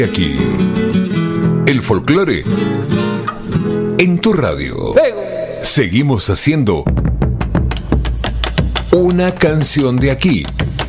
Aquí, el folclore en tu radio. Seguimos haciendo una canción de aquí.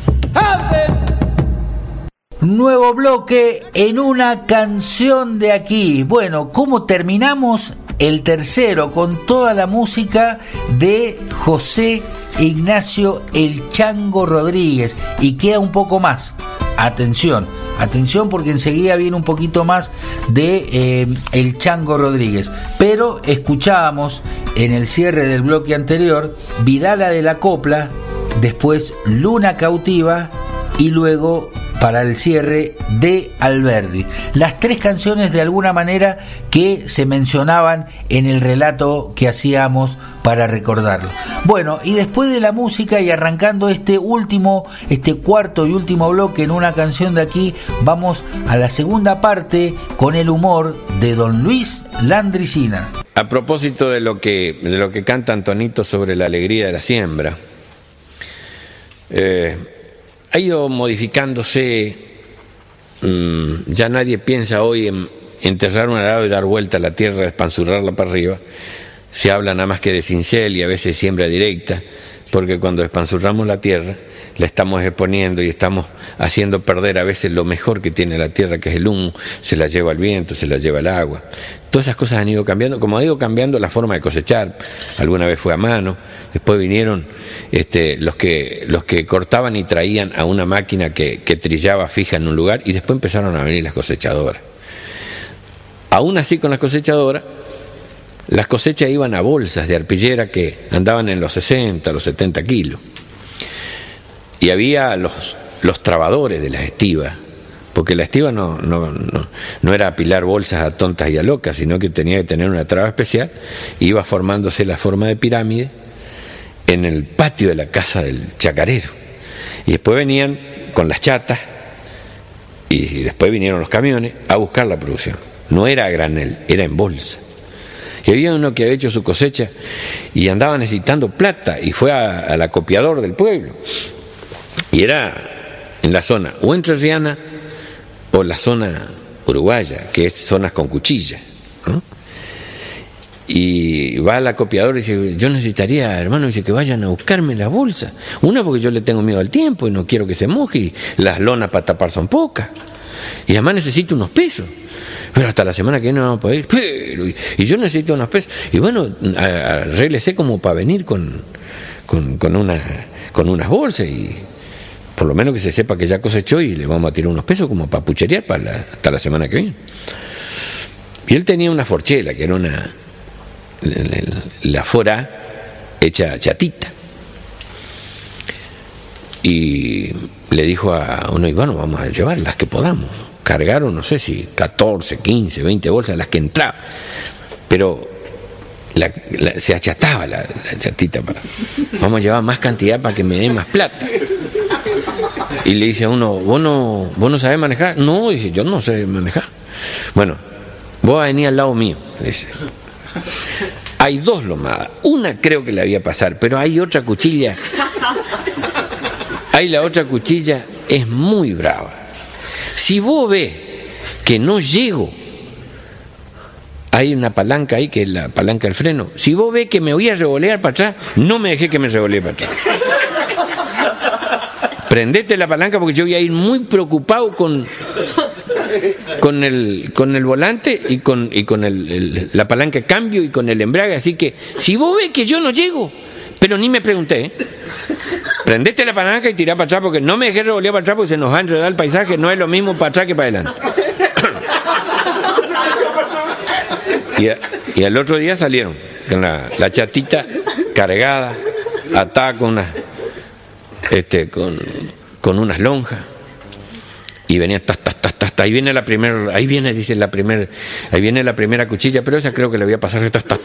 Nuevo bloque en una canción de aquí. Bueno, ¿cómo terminamos el tercero? Con toda la música de José Ignacio El Chango Rodríguez. Y queda un poco más. Atención porque enseguida viene un poquito más de El Chango Rodríguez. Pero escuchábamos en el cierre del bloque anterior Vidala de la Copla, después Luna Cautiva y luego para el cierre de Alberdi. Las tres canciones de alguna manera que se mencionaban en el relato que hacíamos para recordarlo. Bueno, y después de la música y arrancando este cuarto y último bloque en una canción de aquí, vamos a la segunda parte con el humor de don Luis Landricina. A propósito de lo que canta Antonito sobre la alegría de la siembra, ha ido modificándose. Ya nadie piensa hoy en enterrar un arado y dar vuelta a la tierra, espanzurrarla para arriba. Se habla nada más que de cincel y a veces siembra directa, porque cuando espanzurramos la tierra la estamos exponiendo y estamos haciendo perder a veces lo mejor que tiene la tierra, que es el humo. Se la lleva el viento, se la lleva el agua. Todas esas cosas han ido cambiando, como ha ido cambiando la forma de cosechar. Alguna vez fue a mano, después vinieron los que cortaban y traían a una máquina que trillaba fija en un lugar, y después empezaron a venir las cosechadoras. Aún así, con las cosechadoras, las cosechas iban a bolsas de arpillera que andaban en los 60, los 70 kilos. Y había los trabadores de las estivas, porque la estiva no era apilar bolsas a tontas y a locas, sino que tenía que tener una traba especial. Iba formándose la forma de pirámide en el patio de la casa del chacarero. Y después venían con las chatas, y después vinieron los camiones a buscar la producción. No era a granel, era en bolsa. Y había uno que había hecho su cosecha y andaba necesitando plata, y fue al acopiador del pueblo. Y era en la zona o entrerriana o la zona uruguaya, que es zonas con cuchillas, ¿no? Y va al acopiador y dice: yo necesitaría, hermano, dice, que vayan a buscarme la bolsa. Una, porque yo le tengo miedo al tiempo y no quiero que se moje, y las lonas para tapar son pocas. Y además necesito unos pesos. Pero hasta la semana que viene no vamos a poder ir. Pero, y yo necesito unos pesos. Y bueno, arréglese como para venir con unas bolsas, y por lo menos que se sepa que ya cosechó, y le vamos a tirar unos pesos como para pucherear hasta la semana que viene. Y él tenía una forchela, que era la fora hecha chatita. Y le dijo a uno: y bueno, vamos a llevar las que podamos. Cargaron, no sé si 14, 15, 20 bolsas, las que entraban. Pero se achataba la chatita. Vamos a llevar más cantidad para que me den más plata. Y le dice a uno: ¿Vos no sabés manejar? No, dice, yo no sé manejar. Bueno, vos vas a venir al lado mío, dice. Hay dos lomadas. Una creo que la voy a pasar, pero hay otra cuchilla. La otra cuchilla es muy brava. Si vos ves que no llego, hay una palanca ahí, que es la palanca del freno. Si vos ves que me voy a revolear para atrás, no me dejé que me revolee para atrás. Prendete la palanca, porque yo voy a ir muy preocupado con el volante y con la palanca de cambio y con el embrague. Así que si vos ves que yo no llego, pero ni me pregunté, prendete la palanca y tirá para atrás, porque no me dejé revolear para atrás, porque se nos va a enredar el paisaje. No es lo mismo para atrás que para adelante. Y al otro día salieron con la chatita cargada, atada con unas lonjas, y venía ahí viene la primera, ahí viene la primera cuchilla, pero esa creo que le voy a pasar.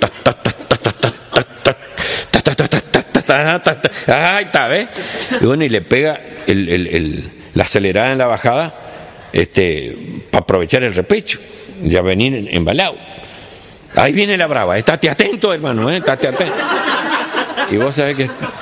Ahí está, ¿ves? Y bueno, y le pega la acelerada en la bajada, para aprovechar el repecho, ya venir embalado. Ahí viene la brava, estate atento, hermano, estate atento. Y vos sabés que